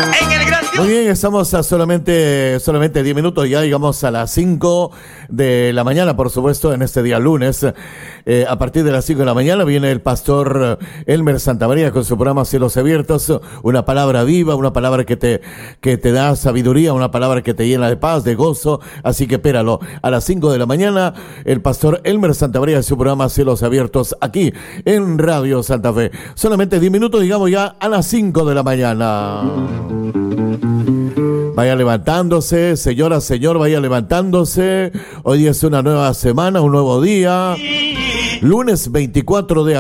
En el gran Dios. Muy bien, estamos a solamente 10 minutos, ya llegamos a las 5 de la mañana, por supuesto, en este día lunes. A partir de las 5 de la mañana viene el pastor Elmer Santamaría con su programa Cielos Abiertos, una palabra viva, una palabra que te da sabiduría, una palabra que te llena de paz, de gozo, así que espéralo. A las 5 de la mañana, el pastor Elmer Santamaría en su programa Cielos Abiertos, aquí en Radio Santa Fe. Solamente 10 minutos, digamos ya a las 5 de la mañana. Vaya levantándose, señora, señor, vaya levantándose. Hoy es una nueva semana, un nuevo día. Lunes 24 de